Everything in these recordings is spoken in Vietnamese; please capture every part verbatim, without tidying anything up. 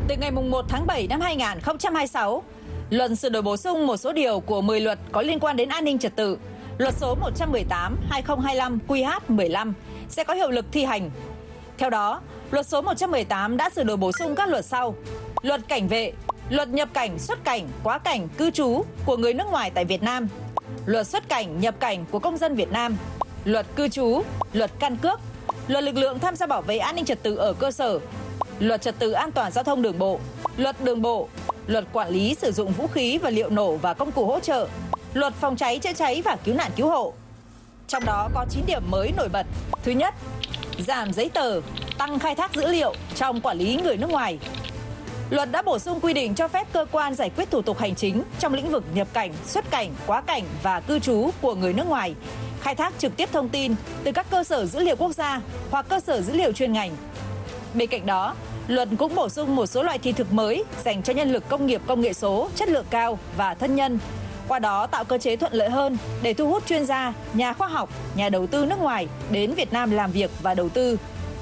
Từ ngày mùng một tháng bảy năm hai nghìn không trăm hai mươi sáu, Luật sửa đổi bổ sung một số điều của mười luật có liên quan đến an ninh trật tự, Luật số một trăm mười tám trên hai nghìn không trăm hai mươi lăm Q H mười lăm sẽ có hiệu lực thi hành. Theo đó, Luật số một trăm mười tám đã sửa đổi bổ sung các luật sau: Luật cảnh vệ, Luật nhập cảnh, xuất cảnh, quá cảnh, cư trú của người nước ngoài tại Việt Nam, Luật xuất cảnh, nhập cảnh của công dân Việt Nam, Luật cư trú, Luật căn cước, Luật lực lượng tham gia bảo vệ an ninh trật tự ở cơ sở, Luật trật tự an toàn giao thông đường bộ, Luật đường bộ, Luật quản lý sử dụng vũ khí và liệu nổ và công cụ hỗ trợ, Luật phòng cháy chữa cháy và cứu nạn cứu hộ. Trong đó có chín điểm mới nổi bật. Thứ nhất, giảm giấy tờ, tăng khai thác dữ liệu trong quản lý người nước ngoài. Luật đã bổ sung quy định cho phép cơ quan giải quyết thủ tục hành chính trong lĩnh vực nhập cảnh, xuất cảnh, quá cảnh và cư trú của người nước ngoài khai thác trực tiếp thông tin từ các cơ sở dữ liệu quốc gia hoặc cơ sở dữ liệu chuyên ngành. Bên cạnh đó, luật cũng bổ sung một số loại thị thực mới dành cho nhân lực công nghiệp công nghệ số chất lượng cao và thân nhân, qua đó tạo cơ chế thuận lợi hơn để thu hút chuyên gia, nhà khoa học, nhà đầu tư nước ngoài đến Việt Nam làm việc và đầu tư.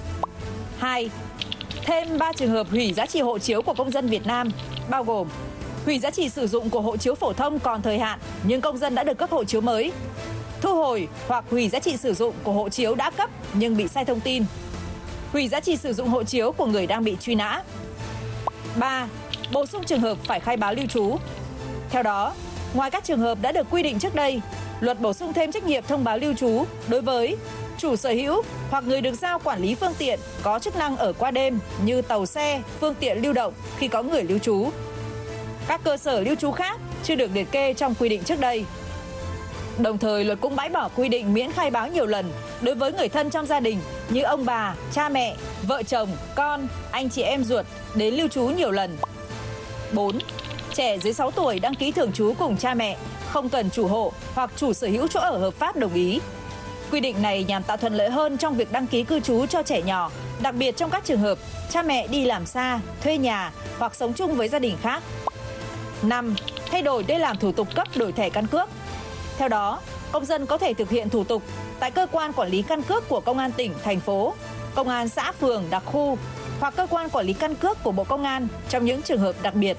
hai. Thêm ba trường hợp hủy giá trị hộ chiếu của công dân Việt Nam, bao gồm hủy giá trị sử dụng của hộ chiếu phổ thông còn thời hạn nhưng công dân đã được cấp hộ chiếu mới, thu hồi hoặc hủy giá trị sử dụng của hộ chiếu đã cấp nhưng bị sai thông tin, hủy giá trị sử dụng hộ chiếu của người đang bị truy nã. ba. Bổ sung trường hợp phải khai báo lưu trú. Theo đó, ngoài các trường hợp đã được quy định trước đây, luật bổ sung thêm trách nhiệm thông báo lưu trú đối với chủ sở hữu hoặc người được giao quản lý phương tiện có chức năng ở qua đêm như tàu xe, phương tiện lưu động khi có người lưu trú. Các cơ sở lưu trú khác chưa được liệt kê trong quy định trước đây. Đồng thời, luật cũng bãi bỏ quy định miễn khai báo nhiều lần đối với người thân trong gia đình như ông bà, cha mẹ, vợ chồng, con, anh chị em ruột đến lưu trú nhiều lần. bốn. Trẻ dưới sáu tuổi đăng ký thường trú cùng cha mẹ, không cần chủ hộ hoặc chủ sở hữu chỗ ở hợp pháp đồng ý. Quy định này nhằm tạo thuận lợi hơn trong việc đăng ký cư trú cho trẻ nhỏ, đặc biệt trong các trường hợp cha mẹ đi làm xa, thuê nhà hoặc sống chung với gia đình khác. năm. Thay đổi để làm thủ tục cấp đổi thẻ căn cước. Theo đó, công dân có thể thực hiện thủ tục tại cơ quan quản lý căn cước của công an tỉnh, thành phố, công an xã, phường, đặc khu hoặc cơ quan quản lý căn cước của Bộ Công an trong những trường hợp đặc biệt.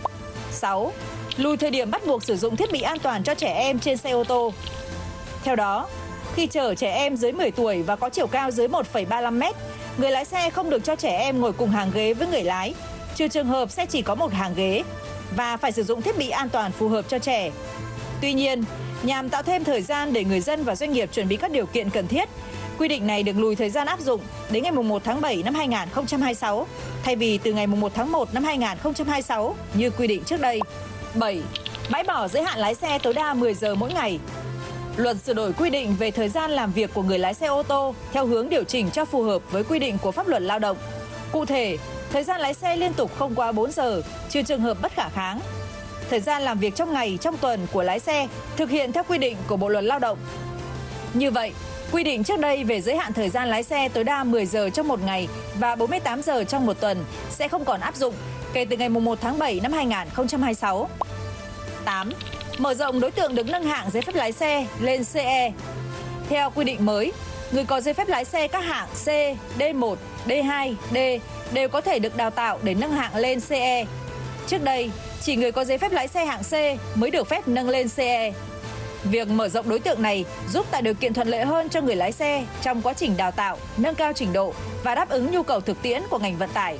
sáu. Lùi thời điểm bắt buộc sử dụng thiết bị an toàn cho trẻ em trên xe ô tô. Theo đó, khi chở trẻ em dưới mười tuổi và có chiều cao dưới một phẩy ba mươi lăm mét, người lái xe không được cho trẻ em ngồi cùng hàng ghế với người lái, trừ trường hợp xe chỉ có một hàng ghế, và phải sử dụng thiết bị an toàn phù hợp cho trẻ. Tuy nhiên, nhằm tạo thêm thời gian để người dân và doanh nghiệp chuẩn bị các điều kiện cần thiết, quy định này được lùi thời gian áp dụng đến ngày mùng một tháng bảy năm hai nghìn không trăm hai mươi sáu, thay vì từ ngày mùng một tháng một năm hai nghìn không trăm hai mươi sáu như quy định trước đây. bảy. Bãi bỏ giới hạn lái xe tối đa mười giờ mỗi ngày. Luật sửa đổi quy định về thời gian làm việc của người lái xe ô tô theo hướng điều chỉnh cho phù hợp với quy định của pháp luật lao động. Cụ thể, thời gian lái xe liên tục không quá bốn giờ, trừ trường hợp bất khả kháng. Thời gian làm việc trong ngày, trong tuần của lái xe thực hiện theo quy định của Bộ luật Lao động. Như vậy, quy định trước đây về giới hạn thời gian lái xe tối đa mười giờ trong một ngày và bốn mươi tám giờ trong một tuần sẽ không còn áp dụng kể từ ngày mùng một tháng bảy năm hai nghìn không trăm hai mươi sáu. tám. Mở rộng đối tượng được nâng hạng giấy phép lái xe lên C E. Theo quy định mới, người có giấy phép lái xe các hạng C, D một, D hai, D đều có thể được đào tạo để nâng hạng lên C E. Trước đây, chỉ người có giấy phép lái xe hạng C mới được phép nâng lên C E. Việc mở rộng đối tượng này giúp tạo điều kiện thuận lợi hơn cho người lái xe trong quá trình đào tạo, nâng cao trình độ và đáp ứng nhu cầu thực tiễn của ngành vận tải.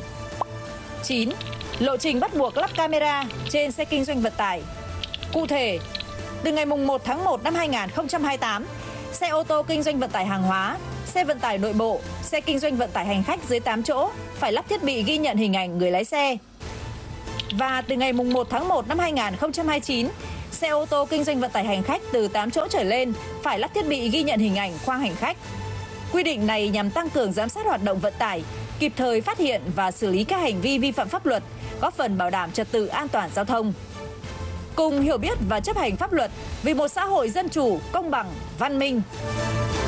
chín. Lộ trình bắt buộc lắp camera trên xe kinh doanh vận tải. Cụ thể, từ ngày mùng một tháng một năm hai nghìn không trăm hai mươi tám, xe ô tô kinh doanh vận tải hàng hóa, xe vận tải nội bộ, xe kinh doanh vận tải hành khách dưới tám chỗ phải lắp thiết bị ghi nhận hình ảnh người lái xe. Và từ ngày mùng một tháng một năm hai nghìn không trăm hai mươi chín, xe ô tô kinh doanh vận tải hành khách từ tám chỗ trở lên phải lắp thiết bị ghi nhận hình ảnh khoang hành khách. Quy định này nhằm tăng cường giám sát hoạt động vận tải, kịp thời phát hiện và xử lý các hành vi vi phạm pháp luật, góp phần bảo đảm trật tự an toàn giao thông. Cùng hiểu biết và chấp hành pháp luật vì một xã hội dân chủ, công bằng, văn minh.